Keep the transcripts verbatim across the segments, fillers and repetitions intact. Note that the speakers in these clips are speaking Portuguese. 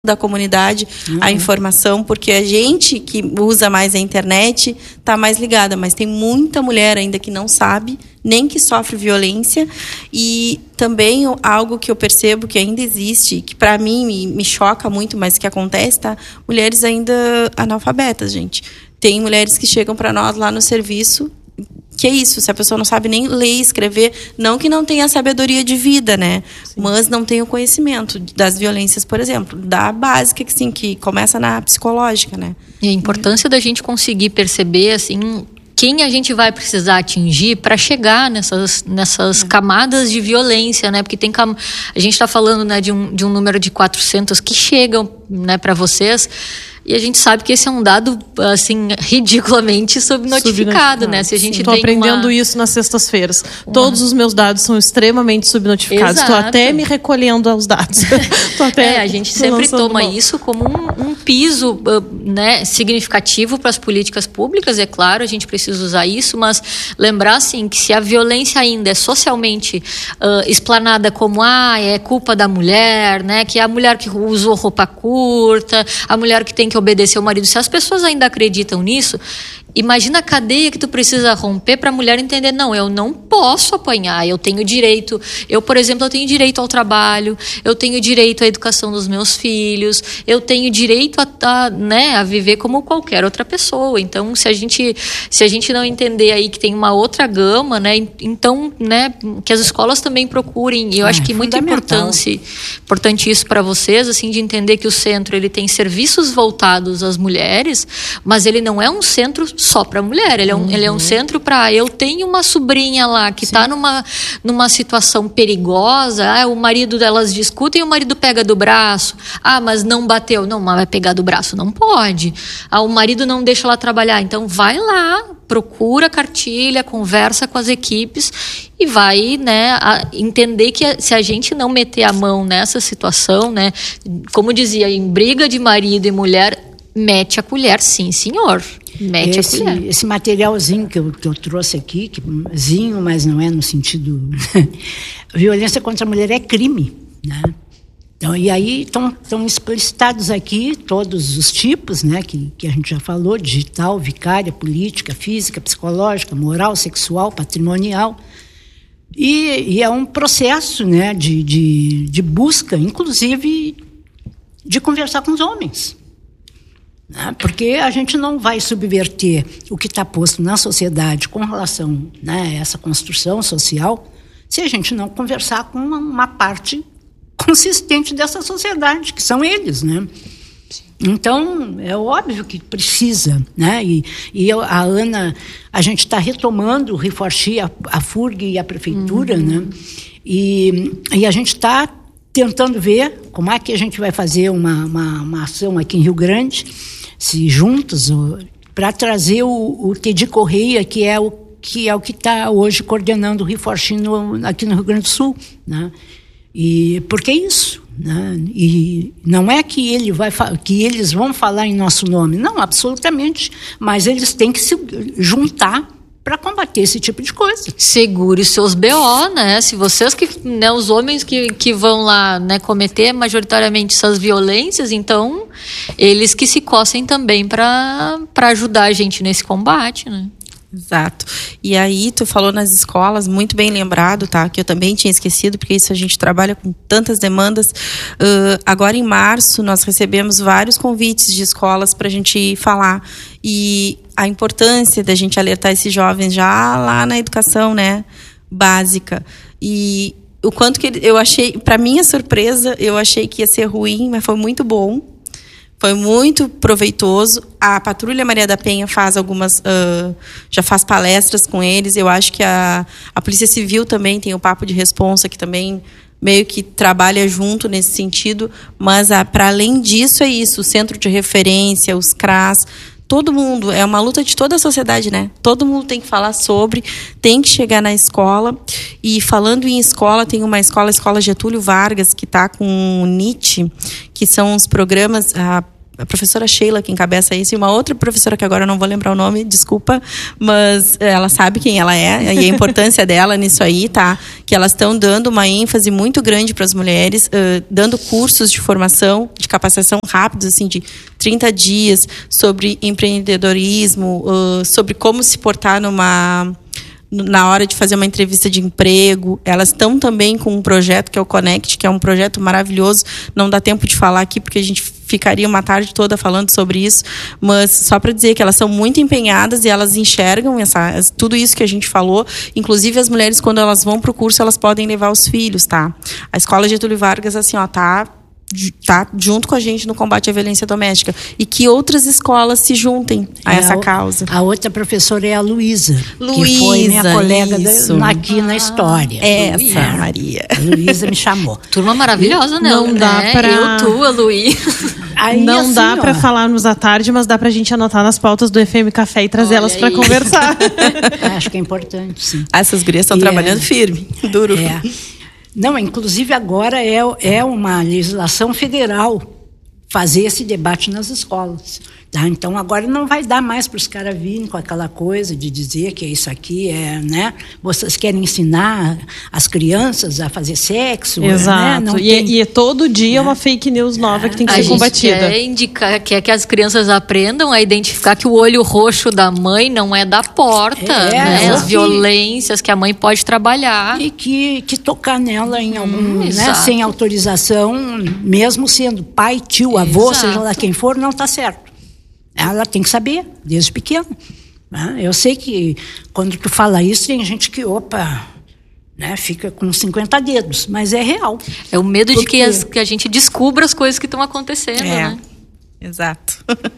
da comunidade uhum. a informação, porque a gente que usa mais a internet está mais ligada, mas tem muita mulher ainda que não sabe, nem que sofre violência. E também algo que eu percebo que ainda existe, que para mim me, me choca muito, mas que acontece, tá? Mulheres ainda analfabetas, gente. Tem mulheres que chegam para nós lá no serviço. Que é isso, se a pessoa não sabe nem ler e escrever, não que não tenha sabedoria de vida, né? Sim. Mas não tem o conhecimento das violências, por exemplo, da básica, que sim, que começa na psicológica, né? E a importância da gente conseguir perceber, assim, quem a gente vai precisar atingir para chegar nessas, nessas é. camadas de violência, né? Porque tem cam... a gente está falando, né, de, um, de um número de quatrocentos que chegam, né, para vocês. E a gente sabe que esse é um dado, assim, ridiculamente subnotificado, né? Se a gente Estou aprendendo uma... isso nas sextas-feiras. Uma... Todos os meus dados são extremamente subnotificados. Estou até me recolhendo aos dados. até é, a gente sempre toma mão. isso como um, um piso, né, significativo para as políticas públicas. É claro, a gente precisa usar isso, mas lembrar, assim, que se a violência ainda é socialmente uh, explanada como, ah, é culpa da mulher, né? Que é a mulher que usou roupa curta, a mulher que tem que obedecer ao marido. Se as pessoas ainda acreditam nisso, imagina a cadeia que tu precisa romper para a mulher entender, não, eu não posso apanhar, eu tenho direito, eu, por exemplo, eu tenho direito ao trabalho, eu tenho direito à educação dos meus filhos, eu tenho direito a, a, né, a viver como qualquer outra pessoa. Então, se a gente, se a gente não entender aí que tem uma outra gama, né, então, né, que as escolas também procurem, e eu é, acho que é muito importante, importante isso para vocês, assim, de entender que o centro, ele tem serviços voltados às mulheres, mas ele não é um centro só para mulher, ele é um, uhum. ele é um centro para, eu tenho uma sobrinha lá que está numa, numa situação perigosa, ah, o marido delas discutem e o marido pega do braço, ah, mas não bateu, não, mas vai pegar do braço, não pode, ah, o marido não deixa ela trabalhar, então vai lá, procura cartilha, conversa com as equipes e vai, né, a entender que se a gente não meter a mão nessa situação, né, como dizia, em briga de marido e mulher, mete a colher, sim, senhor. Mete esse, a colher. Esse materialzinho que eu, que eu trouxe aqui, que, zinho, mas não é no sentido... Violência contra a mulher é crime, né? Então, e aí estão explicitados aqui todos os tipos, né, que, que a gente já falou, digital, vicária, política, física, psicológica, moral, sexual, patrimonial. E, e é um processo, né, de, de, de busca, inclusive, de conversar com os homens. Porque a gente não vai subverter o que está posto na sociedade com relação, né, a essa construção social se a gente não conversar com uma, uma parte consistente dessa sociedade, que são eles, né? Então, é óbvio que precisa, né? E, e eu, a Ana, a gente está retomando o Reforchi, a, a F U R G e a Prefeitura, uhum. né? E, e a gente está tentando ver como é que a gente vai fazer uma, uma, uma ação aqui em Rio Grande, se juntos, para trazer o, o Tedi Correia, que é o que é o que está hoje coordenando o Reforchi no, aqui no Rio Grande do Sul, né? E por que isso? Né? E não é que, ele vai, que eles vão falar em nosso nome, não, absolutamente, mas eles têm que se juntar para combater esse tipo de coisa. Segure seus B O, né? Se vocês que, né, os homens que, que vão lá, né, cometer majoritariamente essas violências, então eles que se coçem também para para ajudar a gente nesse combate, né? Exato. E aí, tu falou nas escolas, muito bem lembrado, tá? Que eu também tinha esquecido, porque isso a gente trabalha com tantas demandas. Uh, agora, em março, nós recebemos vários convites de escolas para a gente falar. E a importância da gente alertar esses jovens já lá na educação, né, básica. E o quanto que eu achei, para minha surpresa, eu achei que ia ser ruim, mas foi muito bom. Foi muito proveitoso. A Patrulha Maria da Penha faz algumas... Uh, já faz palestras com eles. Eu acho que a, a Polícia Civil também tem o Papo de Responsa, que também meio que trabalha junto nesse sentido. Mas, para além disso, é isso. O Centro de Referência, os C R A S... Todo mundo, é uma luta de toda a sociedade, né? Todo mundo tem que falar sobre, tem que chegar na escola. E falando em escola, tem uma escola, a Escola Getúlio Vargas, que está com o N I T, que são os programas, a, a professora Sheila que encabeça isso, e uma outra professora que agora eu não vou lembrar o nome, desculpa, mas ela sabe quem ela é e a importância dela nisso aí, tá? Que elas estão dando uma ênfase muito grande para as mulheres, uh, dando cursos de formação, de capacitação rápidos, assim, de trinta dias, sobre empreendedorismo, uh, sobre como se portar numa... na hora de fazer uma entrevista de emprego. Elas estão também com um projeto que é o Connect, que é um projeto maravilhoso. Não dá tempo de falar aqui, porque a gente ficaria uma tarde toda falando sobre isso, mas só para dizer que elas são muito empenhadas e elas enxergam essa, tudo isso que a gente falou. Inclusive, as mulheres, quando elas vão para o curso, elas podem levar os filhos, tá? A Escola Getúlio Vargas, assim, ó, tá... tá junto com a gente no combate à violência doméstica, e que outras escolas se juntem a é, essa causa. A outra professora é a Luísa, que foi minha colega da, aqui ah, na história. Essa, Luísa. Maria. A Luísa me chamou. Turma maravilhosa, né? Não dá né? pra... Eu, tu, a Luí. Aí, não assim, dá para falarmos à tarde, mas dá pra gente anotar nas pautas do F M Café e trazer elas para conversar. Acho que é importante, sim. Essas gurias estão trabalhando é, firme, duro. É. Não, inclusive agora é, é uma legislação federal fazer esse debate nas escolas. Tá? Então agora não vai dar mais para os caras virem com aquela coisa de dizer que isso aqui é, né? Vocês querem ensinar as crianças a fazer sexo. Exato. Né? Não e, tem... e é todo dia é. uma fake news nova é. que tem que a ser gente combatida. Quer indicar, quer que as crianças aprendam a identificar que o olho roxo da mãe não é da porta, é, né? As que... violências que a mãe pode trabalhar. E que, que tocar nela em algum, hum, né? Sem autorização, mesmo sendo pai, tio, avô, exato. Seja lá quem for, não está certo. Ela tem que saber, desde pequena. Eu sei que quando tu fala isso, tem gente que, opa, né, fica com cinquenta dedos, mas é real. É o medo Porque... de que, as, que a gente descubra as coisas que estão acontecendo, é, né? Exato.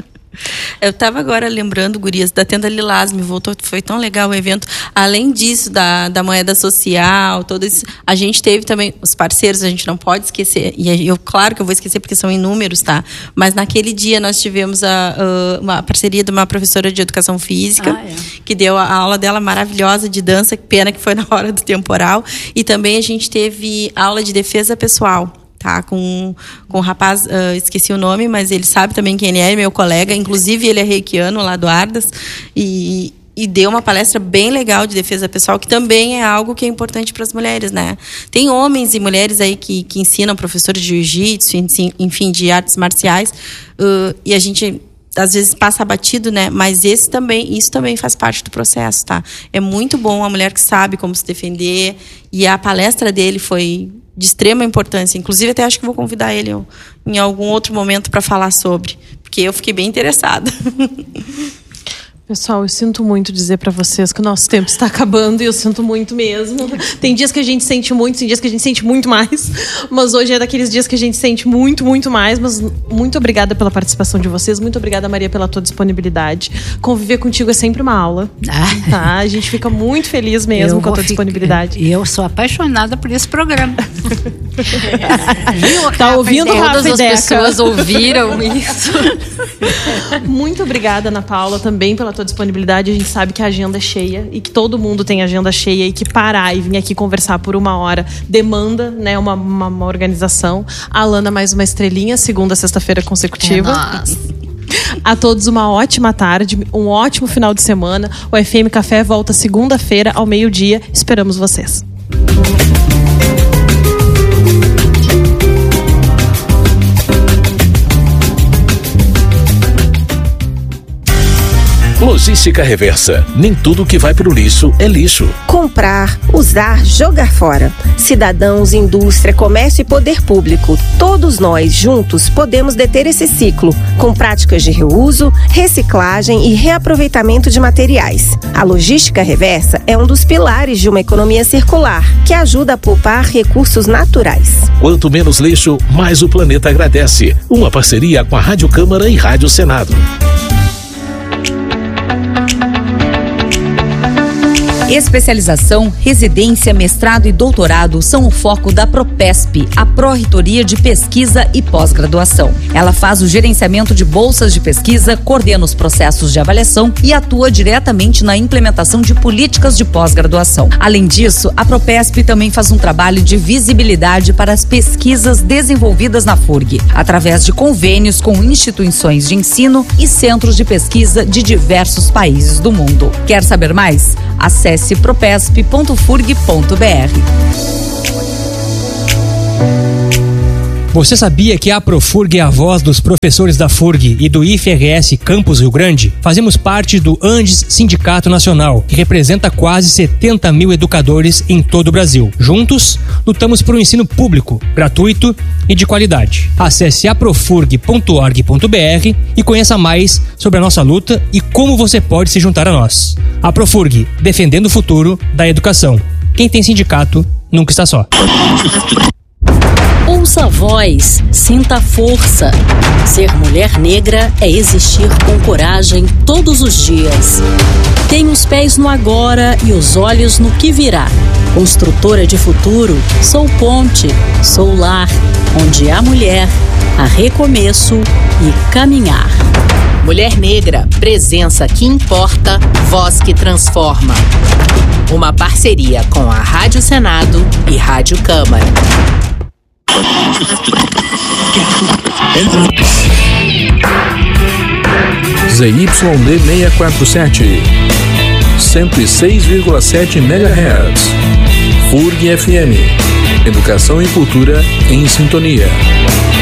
Eu estava agora lembrando, gurias, da Tenda Lilás, me voltou, foi tão legal o evento. Além disso, da, da moeda social, todo isso, a gente teve também os parceiros, a gente não pode esquecer, e eu, claro que eu vou esquecer porque são inúmeros, tá? Mas naquele dia nós tivemos a, a, uma parceria de uma professora de educação física, ah, é. que deu a aula dela maravilhosa de dança, pena que foi na hora do temporal, e também a gente teve aula de defesa pessoal. Tá, com, com um rapaz, uh, esqueci o nome, mas ele sabe também quem ele é, meu colega, inclusive ele é reikiano lá do Ardas, e, e deu uma palestra bem legal de defesa pessoal, que também é algo que é importante para as mulheres, né? Tem homens e mulheres aí que, que ensinam, professores de jiu-jitsu, enfim, de artes marciais, uh, e a gente... às vezes passa batido, né? Mas esse também, isso também faz parte do processo, tá? É muito bom a mulher que sabe como se defender, e a palestra dele foi de extrema importância. Inclusive, até acho que vou convidar ele em algum outro momento para falar sobre, porque eu fiquei bem interessada. Pessoal, eu sinto muito dizer pra vocês que o nosso tempo está acabando, e eu sinto muito mesmo. Tem dias que a gente sente muito, tem dias que a gente sente muito mais, mas hoje é daqueles dias que a gente sente muito, muito mais. Mas muito obrigada pela participação de vocês, muito obrigada, Maria, pela tua disponibilidade. Conviver contigo é sempre uma aula, ah. tá? A gente fica muito feliz mesmo eu com a tua disponibilidade. E eu sou apaixonada por esse programa. Tá ouvindo, Rafa? Todas as pessoas ouviram isso. Muito obrigada, Ana Paula, também pela tua disponibilidade. A gente sabe que a agenda é cheia e que todo mundo tem agenda cheia, e que parar e vir aqui conversar por uma hora demanda, né, uma, uma, uma organização. A Alana, mais uma estrelinha, segunda, sexta-feira consecutiva. É a todos uma ótima tarde, um ótimo final de semana. O F M Café volta segunda-feira ao meio-dia. Esperamos vocês. Logística Reversa. Nem tudo que vai pro lixo é lixo. Comprar, usar, jogar fora. Cidadãos, indústria, comércio e poder público. Todos nós, juntos, podemos deter esse ciclo, com práticas de reuso, reciclagem e reaproveitamento de materiais. A logística reversa é um dos pilares de uma economia circular, que ajuda a poupar recursos naturais. Quanto menos lixo, mais o planeta agradece. Uma parceria com a Rádio Câmara e Rádio Senado. Especialização, residência, mestrado e doutorado são o foco da Propesp, a Pró-Reitoria de Pesquisa e Pós-Graduação. Ela faz o gerenciamento de bolsas de pesquisa, coordena os processos de avaliação e atua diretamente na implementação de políticas de pós-graduação. Além disso, a Propesp também faz um trabalho de visibilidade para as pesquisas desenvolvidas na F U R G, através de convênios com instituições de ensino e centros de pesquisa de diversos países do mundo. Quer saber mais? Acesse propesp ponto furg ponto br. Você sabia que a Profurg é a voz dos professores da F U R G e do I F R S Campus Rio Grande? Fazemos parte do Andes Sindicato Nacional, que representa quase setenta mil educadores em todo o Brasil. Juntos, lutamos por um ensino público, gratuito e de qualidade. Acesse aprofurg ponto org ponto br e conheça mais sobre a nossa luta e como você pode se juntar a nós. A Profurg, defendendo o futuro da educação. Quem tem sindicato nunca está só. Ouça a voz, sinta a força. Ser mulher negra é existir com coragem todos os dias. Tenho os pés no agora e os olhos no que virá. Construtora de futuro, sou ponte, sou lar, onde há mulher, há recomeço e caminhar. Mulher negra, presença que importa, voz que transforma. Uma parceria com a Rádio Senado e Rádio Câmara. Z Y D seiscentos e quarenta e sete, cento e seis vírgula sete megahertz. F U R G F M. Educação e cultura em sintonia.